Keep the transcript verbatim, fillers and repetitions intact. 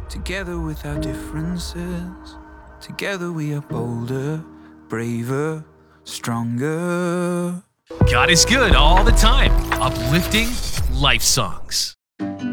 Together with our differences, together we are bolder, braver, stronger. God is good all the time. Uplifting life songs.